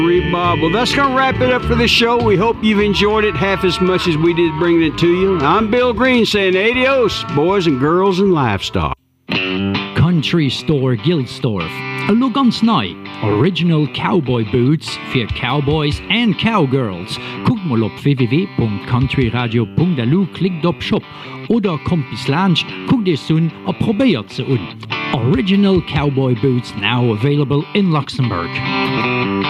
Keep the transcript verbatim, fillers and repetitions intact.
Bob. Well, that's going to wrap it up for the show. We hope you've enjoyed it half as much as we did bringing it to you. I'm Bill Green saying adios, boys and girls and livestock. Country Store Gilsdorf. A look on Snipe. Original cowboy boots for cowboys and cowgirls. Guck mal op w w w punkt country radio punkt a l u, klickt op Shop oder kommt bis Lunch, guck dir sun a probiert ze un. Original cowboy boots now available in Luxembourg.